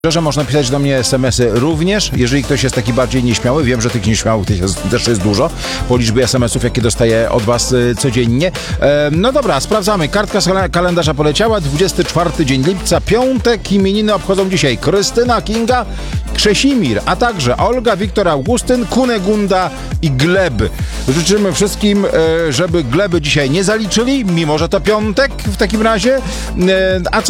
Że można pisać do mnie SMS-y również, jeżeli ktoś jest taki bardziej nieśmiały. Wiem, że tych nieśmiałych też jest dużo, po liczbie SMS-ów, jakie dostaję od was codziennie. No dobra, sprawdzamy. Kartka z kalendarza poleciała. 24 dzień lipca, piątek. Imieniny obchodzą dzisiaj Krystyna, Kinga, Krzesimir, a także Olga, Wiktor, Augustyn, Kunegunda i Gleb. Życzymy wszystkim, żeby Gleby dzisiaj nie zaliczyli, mimo że to piątek w takim razie. A co